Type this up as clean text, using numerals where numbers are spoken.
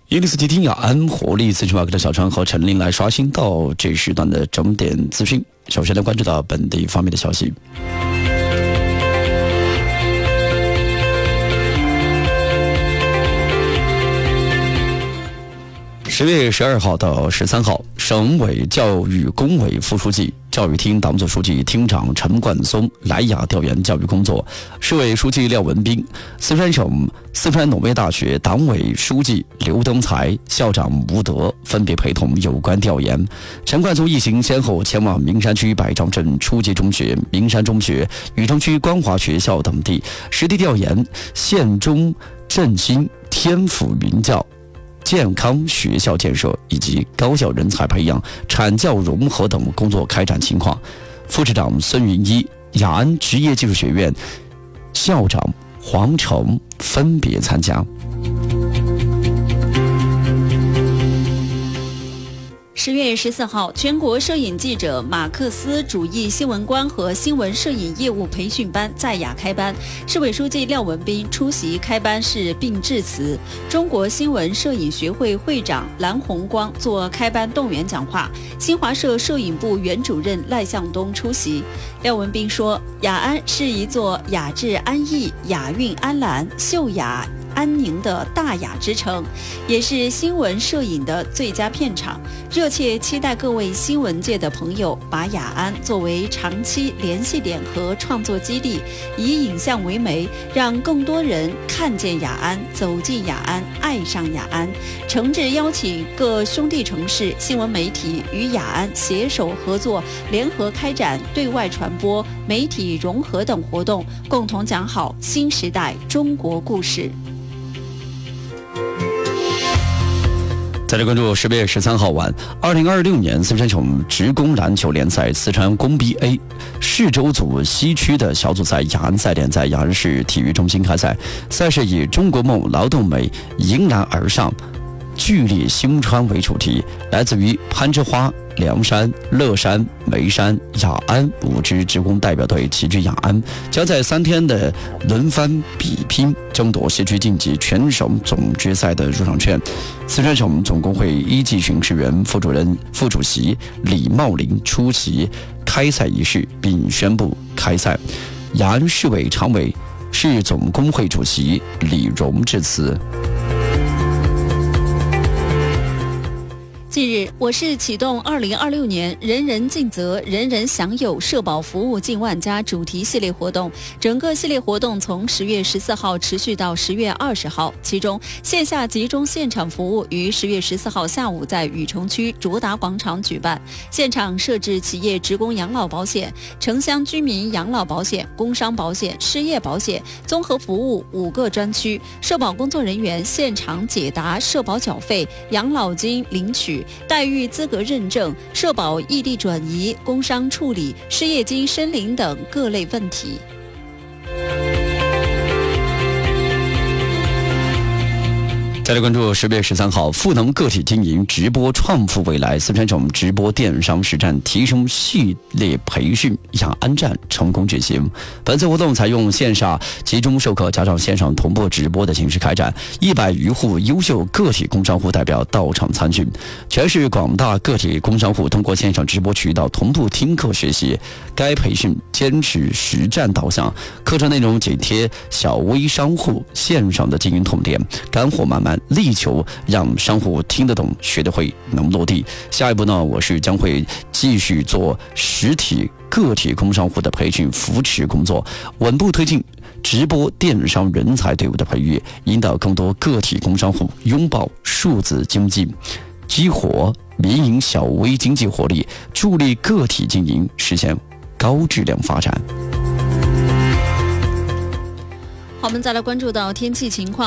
164听雅安活力资讯网的小川和陈琳来刷新到这时段的整点资讯。首先来关注到本地方面的消息。10月12号到13号，省委教育工委副书记、教育厅党组书记、厅长陈冠松来雅调研教育工作，市委书记廖文斌、四川省四川农业大学党委书记刘登才、校长吴德分别陪同有关调研。陈冠松一行先后前往名山区百丈镇初级中学、名山中学、禹城区光华学校等地，实地调研县中振兴天府云教、健康学校建设以及高校人才培养、产教融合等工作开展情况。副市长孙云一、雅安职业技术学院校长黄成分别参加。 10月14号，全国摄影记者马克思主义新闻观和新闻摄影业务培训班在雅开班，市委书记廖文斌出席开班式并致辞。中国新闻摄影学会会长蓝红光做开班动员讲话，新华社摄影部原主任赖向东出席。廖文斌说，雅安是一座雅致安逸、雅韵安澜、秀雅安宁的大雅之城，也是新闻摄影的最佳片场，热切期待各位新闻界的朋友把雅安作为长期联系点和创作基地，以影像为媒，让更多人看见雅安、走进雅安、爱上雅安。诚挚邀请各兄弟城市新闻媒体与雅安携手合作，联合开展对外传播、媒体融合等活动，共同讲好新时代中国故事。 再来关注10月13号晚，2026年四川省职工篮球联赛四川工 BA 市州组西区的小组赛雅安赛点在雅安市体育中心开赛，赛事以中国梦、劳动美、迎难而上、剧烈兴川为主题，来自于攀枝花、凉山、乐山、眉山、雅安5支职工代表队齐聚雅安，将在3天的轮番比拼争夺西区晋级全省总决赛的入场券。四川省总工会一级巡视员副主任、副主席李茂林出席开赛仪式并宣布开赛。雅安市委常委、市总工会主席李荣致辞。 近日，我市启动2026年人人尽责、人人享有社保服务近万家主题系列活动。整个系列活动从10月14号持续到10月20号，其中线下集中现场服务于10月14号下午在禹城区卓达广场举办，现场设置企业职工养老保险、城乡居民养老保险、工伤保险、失业保险综合服务5个专区，社保工作人员现场解答社保缴费、养老金领取、待遇资格认证、社保异地转移、工伤处理、失业金申领等各类问题。 再来关注10月13号，赋能个体经营直播创富未来四川省直播电商实战提升系列培训雅安站成功举行。本次活动采用线下集中授课加上线上同步直播的形式开展，100余户优秀个体工商户代表到场参训，全市广大个体工商户通过线上直播渠道同步听课学习。该培训坚持实战导向，课程内容紧贴小微商户线上的经营痛点，干货满满，力求让商户听得懂、学得会、能落地。下一步呢，我市将会继续做实体个体工商户的培训扶持工作，稳步推进直播电商人才队伍的培育，引导更多个体工商户拥抱数字经济，激活民营小微经济活力，助力个体经营实现高质量发展。 好，我们再来关注到天气情况。